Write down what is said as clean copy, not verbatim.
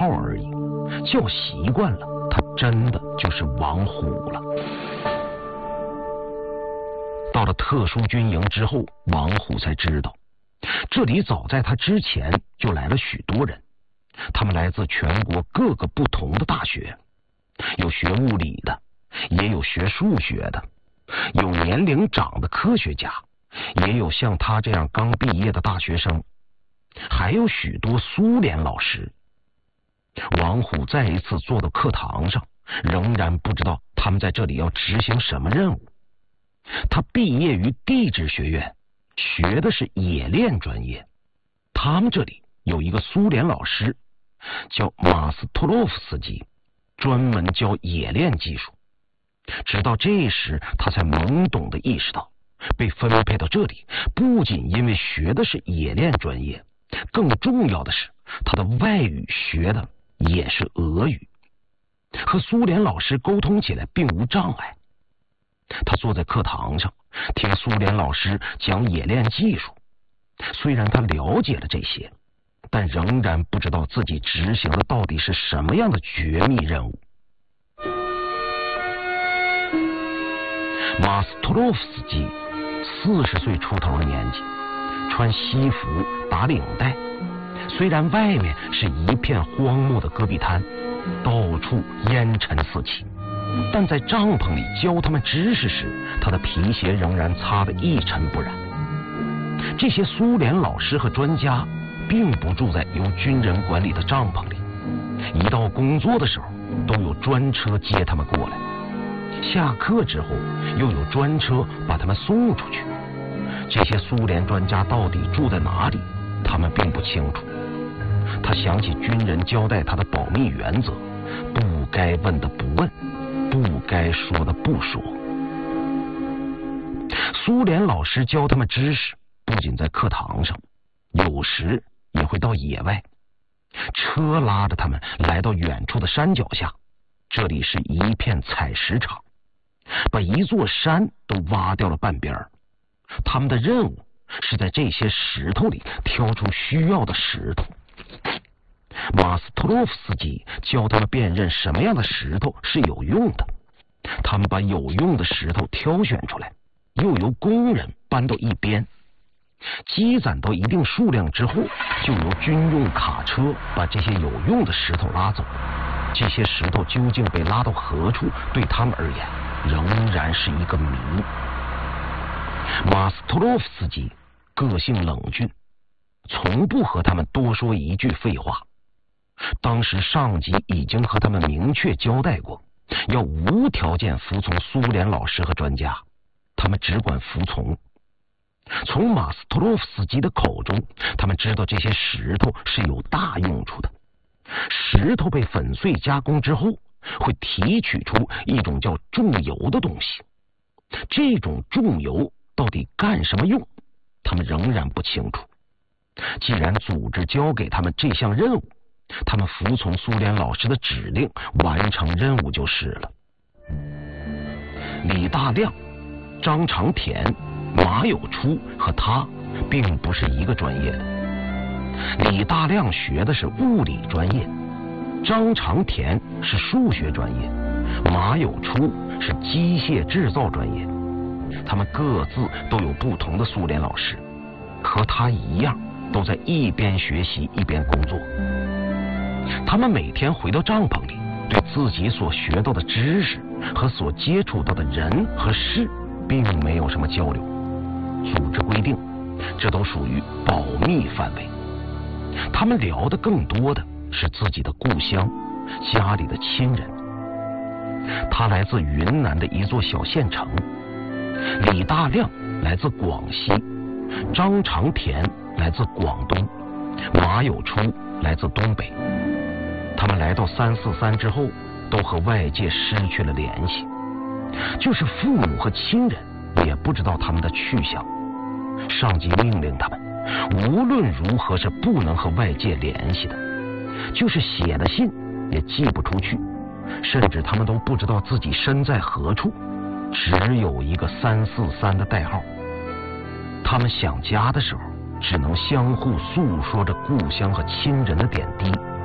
号而已，叫习惯了，他真的就是王虎了。到了特殊军营之后，王虎才知道，这里早在他之前就来了许多人，他们来自全国各个不同的大学，有学物理的，也有学数学的，有年龄长的科学家，也有像他这样刚毕业的大学生，还有许多苏联老师。王虎再一次坐到课堂上，仍然不知道他们在这里要执行什么任务。他毕业于地质学院，学的是冶炼专业。他们这里有一个苏联老师叫马斯托洛夫斯基，专门教冶炼技术。直到这时，他才懵懂地意识到，被分配到这里不仅因为学的是冶炼专业，更重要的是他的外语学的也是俄语，和苏联老师沟通起来并无障碍。他坐在课堂上听苏联老师讲冶炼技术，虽然他了解了这些，但仍然不知道自己执行的到底是什么样的绝密任务。马斯托洛夫斯基40岁出头的年纪，穿西服打领带，虽然外面是一片荒漠的戈壁滩，到处烟尘四起，但在帐篷里教他们知识时，他的皮鞋仍然擦得一尘不染。这些苏联老师和专家并不住在由军人管理的帐篷里，一到工作的时候都有专车接他们过来，下课之后又有专车把他们送出去。这些苏联专家到底住在哪里，他们并不清楚。他想起军人交代他的保密原则，不该问的不问，不该说的不说。苏联老师教他们知识，不仅在课堂上，有时也会到野外，车拉着他们来到远处的山脚下，这里是一片采石场，把一座山都挖掉了半边。他们的任务是在这些石头里挑出需要的石头。马斯托洛夫斯基教他们辨认什么样的石头是有用的，他们把有用的石头挑选出来，又由工人搬到一边，积攒到一定数量之后，就由军用卡车把这些有用的石头拉走。这些石头究竟被拉到何处，对他们而言仍然是一个谜。马斯托洛夫斯基个性冷峻，从不和他们多说一句废话。当时上级已经和他们明确交代过，要无条件服从苏联老师和专家，他们只管服从。从马斯托洛夫斯基的口中，他们知道这些石头是有大用处的。石头被粉碎加工之后，会提取出一种叫重油的东西。这种重油到底干什么用，他们仍然不清楚。既然组织交给他们这项任务，他们服从苏联老师的指令，完成任务就是了。李大亮、张长田、马有初和他并不是一个专业的。李大亮学的是物理专业，张长田是数学专业，马有初是机械制造专业。他们各自都有不同的苏联老师，和他一样都在一边学习一边工作。他们每天回到帐篷里，对自己所学到的知识和所接触到的人和事并没有什么交流。组织规定，这都属于保密范围。他们聊的更多的是自己的故乡，家里的亲人。他来自云南的一座小县城，李大亮来自广西，张长田来自广东，马有初来自东北。他们来到343之后，都和外界失去了联系，就是父母和亲人也不知道他们的去向。上级命令他们无论如何是不能和外界联系的，就是写的信也寄不出去，甚至他们都不知道自己身在何处，只有一个343的代号。他们想家的时候，只能相互诉说着故乡和亲人的点滴。